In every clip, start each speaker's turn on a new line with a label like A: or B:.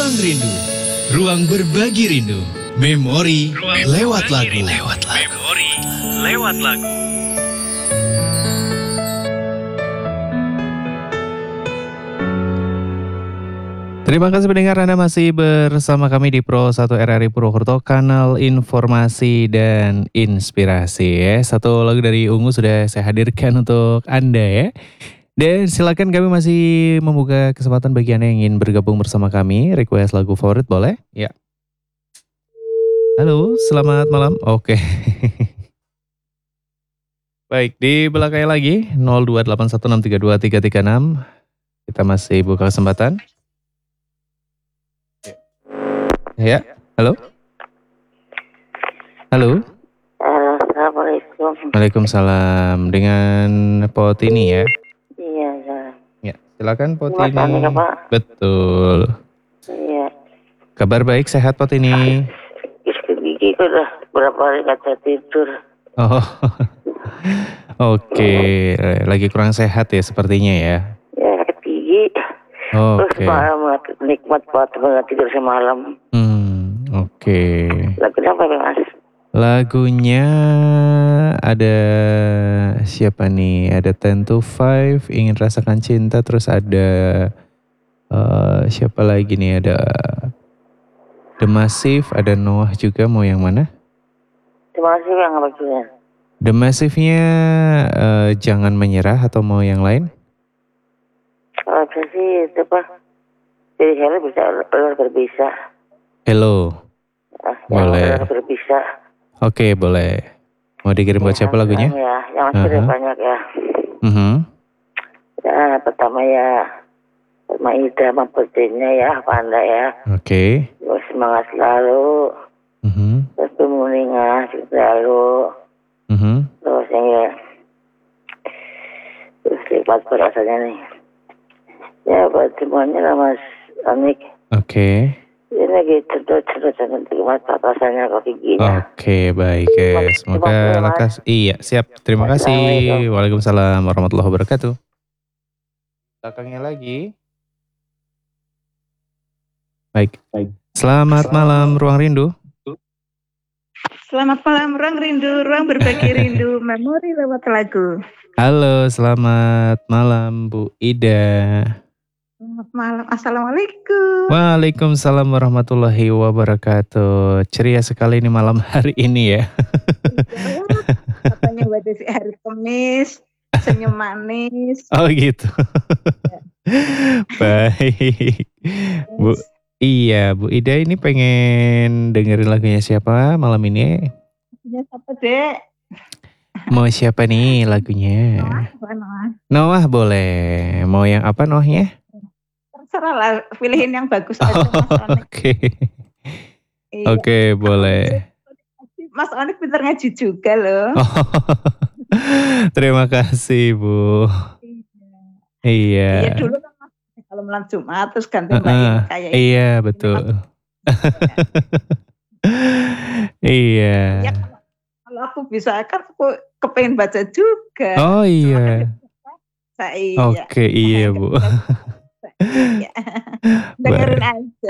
A: Ruang Rindu, ruang berbagi rindu. Memori lewat lagu.
B: Memori lewat lagu.
C: Terima kasih pendengar, Anda masih bersama kami di Pro 1 RRI Purwokerto, kanal informasi dan inspirasi ya. Satu lagu dari Ungu sudah saya hadirkan untuk Anda ya. Dan silakan, kami masih membuka kesempatan bagi Anda yang ingin bergabung bersama kami. Request lagu favorit boleh? Ya. Halo, selamat malam. Oke. Baik, di belakang lagi 02816323336. Kita masih buka kesempatan. Ya, halo. Halo.
D: Assalamualaikum.
C: Waalaikumsalam. Dengan Potini ya.
D: Iya, ya.
C: Ya, silakan
D: Mas
C: Potini.
D: Anika, Pak.
C: Betul.
D: Iya.
C: Kabar baik, sehat Potini.
D: Sakit gigi udah berapa hari kata tidur.
C: Oh. Oke, lagi kurang sehat ya sepertinya ya.
D: Ya, sakit gigi. Terus
C: Oke.
D: malam nikmat banget tidur semalam.
C: Oke.
D: Lagu apa ya, Mas?
C: Lagunya ada siapa nih? Ada 10 to 5, Ingin Rasakan Cinta, terus ada siapa lagi nih? Ada The Massive, ada Noah juga, mau yang mana?
D: Terima kasih yang baginya.
C: The Massive-nya Jangan Menyerah atau mau yang lain?
D: Kalau bisa sih itu Pak. Jadi hello bisa ular berbisa.
C: Hello. Boleh.
D: Ular berbisa.
C: Oke, boleh. Mau dikirim buat siapa lagunya?
D: Ya, yang masih banyak ya. Ya, pertama ya Maida Mamputinya ya, Panda ya.
C: Oke.
D: Semangat selalu. Terus Bumuningah selalu. Terus yang ya terus nikmat rasanya nih. Ya buat semuanya lah Mas Anik.
C: Oke.
D: Ini lagi cerdas nikmat rasanya kok giginya.
C: Oke, baik ya. Semoga lekas. Iya, siap. Terima kasih. Waalaikumsalam warahmatullahi wabarakatuh. Belakangnya lagi. Baik. Selamat malam Ruang Rindu.
E: Selamat malam Ruang Rindu, ruang berbagi rindu, memori lewat lagu.
C: Halo, selamat malam Bu Ida.
E: Selamat malam, Assalamualaikum.
C: Waalaikumsalam warahmatullahi wabarakatuh. Ceria sekali ini malam hari ini ya.
E: Katanya buat hari Kamis, senyum manis.
C: Oh gitu. Baik. Bu, iya Bu Ida ini pengen dengerin lagunya siapa malam ini?
E: Lagunya siapa Dek?
C: Mau siapa nih lagunya? Noah boleh. Mau yang apa Noahnya?
E: Terserah lah, pilihin yang bagus aja Mas Onik.
C: Oke. Oke, boleh.
E: Mas Onik pintar ngaji juga loh.
C: Terima kasih Bu. Iya.
E: Iya dulu kan Mas, kalau malam Jumat terus ganti main kayak
C: iya betul. Iya.
E: Ya, kalau aku bisa kan aku kepengen baca juga.
C: Oh iya.
E: Saya.
C: Oke, iya Bu.
E: Iya. Dengerin aja.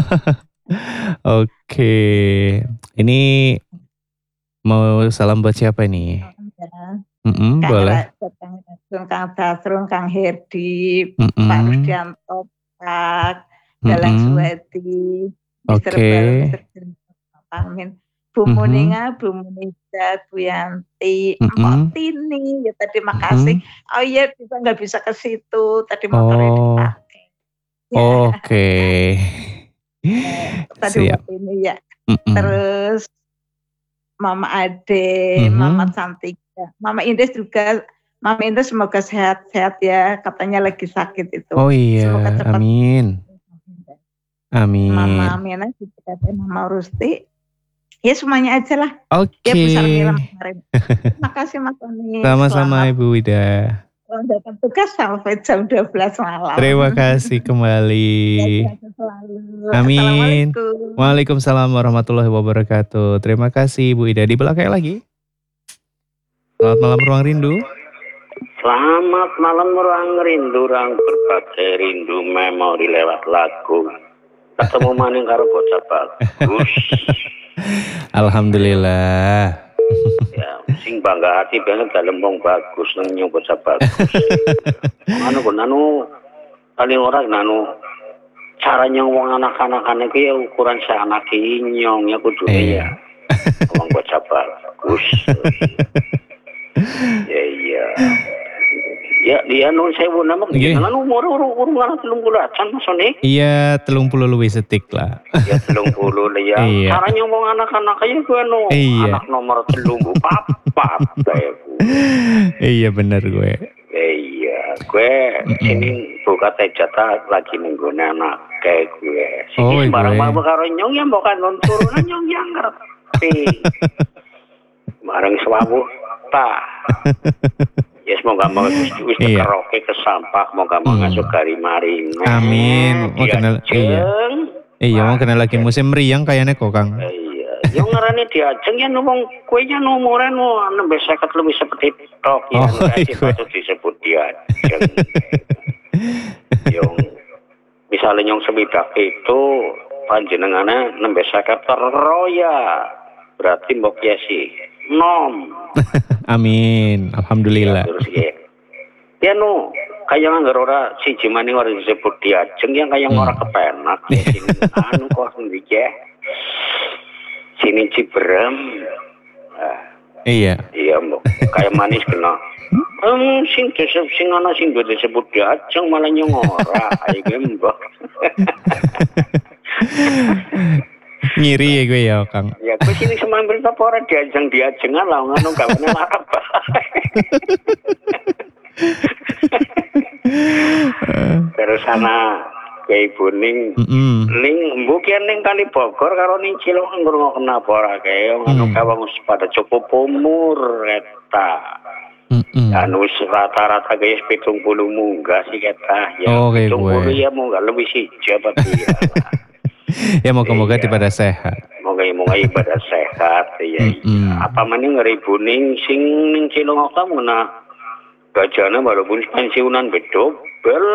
C: Oke. Ini mau salam buat siapa nih? Boleh.
E: Kang Dasrun, Kang Herdi, Pak Rusdianto, Pak Dalang Suwedi,
C: Oke.
E: Amin. Bu Muninga, Bu Munida, Bu Yanti, Mpok Tini, ya tadi makasih. Oh iya, kita nggak bisa ke situ, tadi motornya dipakai.
C: Ya. Oke.
E: Tadi Mpok Tini ya. Terus Mama Ade, Mama Cantika, Mama Indes juga. Mama Indes semoga sehat-sehat ya, katanya lagi sakit itu.
C: Oh iya, semoga cepat. Amin. Amin.
E: Mama Mina juga, Mama Rusti. Ya semuanya aja lah.
C: Oke.
E: Ya besar Milam kemarin. Terima kasih Mas Tony.
C: Sama-sama Ibu Ida.
E: Menjalankan tugas sampai jam 12 malam.
C: Terima kasih kembali. Amin. Waalaikumsalam warahmatullahi wabarakatuh. Terima kasih Bu Ida. Di belakang lagi. Selamat malam Ruang Rindu.
F: Selamat malam Ruang Rindu, ruang berbagi rindu, memori lewat lagu. ketemu maning karo bocah bagus.
C: Alhamdulillah.
F: Ya, sing bangga hati banget dalem wong bagus nang nyong bocah bagus. Anu paling ora nanu cara nyong wong anak-anakane ki ukuran seanak nyong ya kudune ya. Wong bocah bagus. Ya iya. Ya dia nun sewu nama kan umur anak 30-an masone.
C: Iya 30 luwih setik lah.
F: Ya 30 lah ya.
C: Iya.
F: Caranya ngomong anak-anak aja gue
C: Iya.
F: anak nomor 3 papat kayak gue.
C: Iya bener gue.
F: Iya, gue sini buka jatah lagi mengguna anak kayak gue.
C: Oh,
F: Sini sembarang
C: gue.
F: mau karo nyong ya bukan non turunan nyong yang ngerti. Bareng swabu tak. Ya semoga mau wis
C: Iya.
F: keroke ke sampah, moga mau ngasuh gari maring.
C: Amin. Mau kenal iya mau kenal lagi musim meriang kayaknya kok Kang.
F: Iya. Yang ngarane diajeng ya ngomong kuenya nomornya nembe 50 lebih seperti tok ya.
C: Oh,
F: Jadi
C: iya.
F: patut disebut diajeng. Yang misalnya yang sebidak itu panjenengannya nembe 50 teroya. Berarti mbok ya sih nom.
C: Amin. Alhamdulillah.
F: Terus ya. Ya no, kayak nganggar ora siji maning ora disebut diajeng yang kayak ora kepenak. Anu kok sendiri ya. Sini Ciberem.
C: Iya.
F: Iya mbok. Kayak manis kena. Sing ana sing disebut diajeng malah nyong ora. Ayo mbok.
C: Ngiri ya gue ya Kang.
F: Ya gue sini semambil apa ora diajeng-diajengan lah ngono gawane larap. Terus sana ke Ibu Ning, Ning mbukian ning Kali Bogor karo ning Cilong ngrungokno apa ora kae ngono kawang wis pada cukup umur eta. Anu wis rata-rata guys 70 munggah sih kata ya.
C: Oh, kayak
F: 70
C: gue.
F: ya munggah lebih sih apa ya.
C: Ya moga-moga
F: Iya.
C: pada sehat.
F: Moga ibadah sehat ya. Apa maning ngeribu ning sing ning Cilong ta muna gajana walaupun pensiunan bedobel.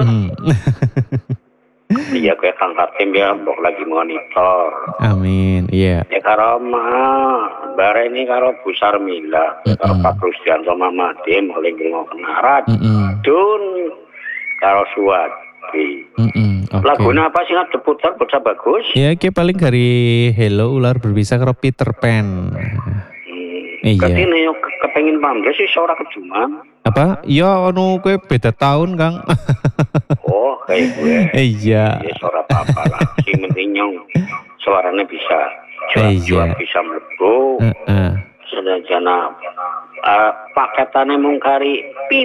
F: Iya kayak Kang Katim ya mbok lagi monitor.
C: Amin. Iya.
F: Ya karo bare ini karo Bu Sarmila, karo Pak Rusdianto Mamade mulai ngomong narat. Dun karo Suwadi.
C: Oke.
F: Laguna apa sih nggak terputar bocah bagus?
C: Ya kayak paling dari Hello Ular Berbisa karo Peter Pan. Iya.
F: Berarti nih kepengin pamres sih seorang kecuman.
C: Apa? Ya anu gue beda tahun Kang.
F: Oh kayak gue.
C: Iya.
F: Ya suara apa lah. Si penting nyong suaranya bisa jual bisa mlebu. Sedajana paketannya mungkari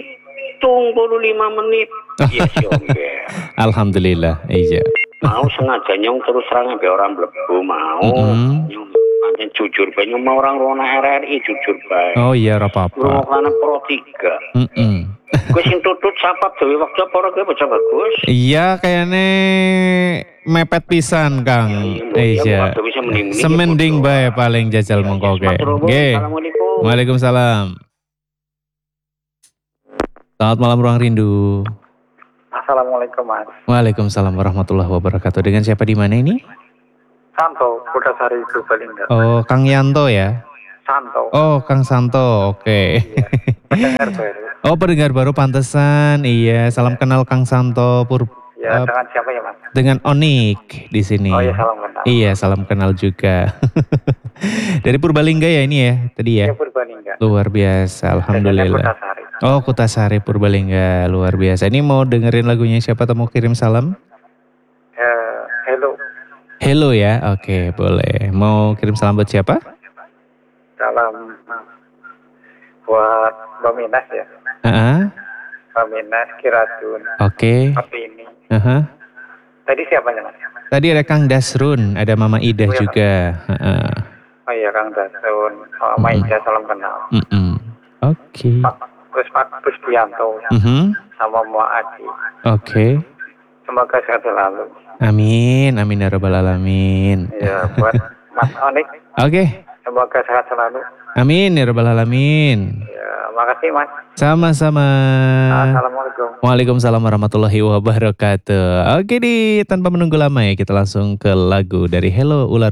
F: 75 menit. Iya sih Om.
C: Alhamdulillah. Iya.
F: Mau sengaja nyong terus terang be orang mlebu mau. Nyong pancen jujur bae nyong mau orang rona RRI jujur bae.
C: Oh iya ora apa-apa.
F: Rungokane Pro 3. Gue sing tutut sapa dewe waktu apa ora gue baca bagus.
C: Iya kayaknya mepet pisan Kang. Iya. Semending bae paling jajal mengko ge. Nggih.
F: Assalamualaikum.
C: Waalaikumsalam. Selamat malam Ruang Rindu.
G: Assalamualaikum Mas.
C: Waalaikumsalam warahmatullahi wabarakatuh. Dengan siapa di mana ini?
G: Santo, Purwasari Purbalingga.
C: Oh, Kang Yanto ya?
G: Santo.
C: Oh, Kang Santo. Oke.
G: Iya. Pendengar baru.
C: Oh, pendengar baru pantesan. Iya, salam kenal Kang Santo
G: Ya, dengan siapa ya Mas?
C: dengan Onik di sini.
G: Oh iya, salam kenal.
C: Iya, salam kenal juga. Dari Purbalingga ya ini ya tadi ya?
G: Iya, Purbalingga.
C: Luar biasa, alhamdulillah.
G: Kutasari.
C: Oh, Kutasari Purbalingga, luar biasa. Ini mau dengerin lagunya siapa atau mau kirim salam?
G: Hello.
C: Hello ya, oke boleh. Mau kirim salam buat siapa?
G: Salam buat Mbak Minas ya. Mbak Minas, Kiratun.
C: Oke.
G: Opini. Tadi siapanya Mas?
C: Tadi ada Kang Dasrun, ada Mama Idah juga.
G: Oh iya, Kang Dasun. Mama Ida, salam kenal.
C: Oke.
G: Terus Pak Busdianto. Sama Mua Adi.
C: Oke.
G: Semoga sehat selalu.
C: Amin, amin ya rabbal alamin.
G: Iya, buat Mas Onik.
C: Oke,
G: Semoga sehat selalu.
C: Amin ya rabbal alamin.
G: Ya, makasih Mas.
C: Sama-sama.
G: Assalamualaikum.
C: Waalaikumsalam warahmatullahi wabarakatuh. Oke tanpa menunggu lama ya kita langsung ke lagu dari Hello Ular